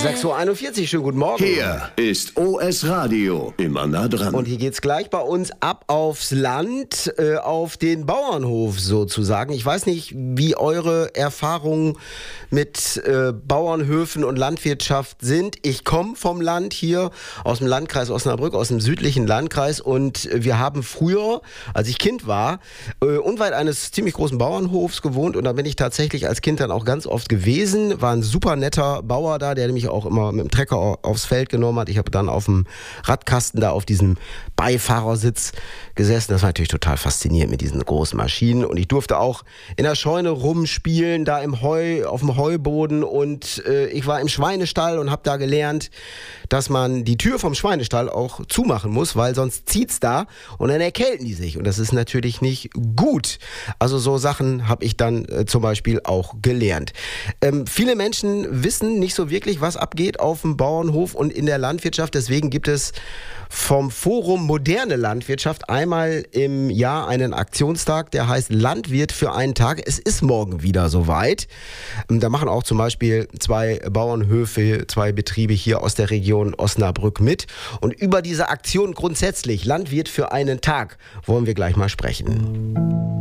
6:41 Uhr, schönen guten Morgen. Hier ist OS Radio, immer nah dran. Und hier geht's gleich bei uns ab aufs Land, auf den Bauernhof sozusagen. Ich weiß nicht, wie eure Erfahrungen mit Bauernhöfen und Landwirtschaft sind. Ich komme vom Land hier, aus dem Landkreis Osnabrück, aus dem südlichen Landkreis. Und wir haben früher, als ich Kind war, unweit eines ziemlich großen Bauernhofs gewohnt. Und da bin ich tatsächlich als Kind dann auch ganz oft gewesen. War ein super netter Bauer da, der mich auch immer mit dem Trecker aufs Feld genommen hat. Ich habe dann auf dem Radkasten da auf diesem Beifahrersitz gesessen. Das war natürlich total faszinierend mit diesen großen Maschinen. Und ich durfte auch in der Scheune rumspielen, da im Heu, auf dem Heuboden. Und ich war im Schweinestall und habe da gelernt, dass man die Tür vom Schweinestall auch zumachen muss, weil sonst zieht's da und dann erkälten die sich. Und das ist natürlich nicht gut. Also so Sachen habe ich dann zum Beispiel auch gelernt. Viele Menschen wissen nicht so wirklich, was abgeht auf dem Bauernhof und in der Landwirtschaft. Deswegen gibt es vom Forum Moderne Landwirtschaft einmal im Jahr einen Aktionstag, der heißt Landwirt für einen Tag. Es ist morgen wieder soweit. Da machen auch zum Beispiel 2 Bauernhöfe, 2 Betriebe hier aus der Region Osnabrück mit. Und über diese Aktion grundsätzlich, Landwirt für einen Tag, wollen wir gleich mal sprechen.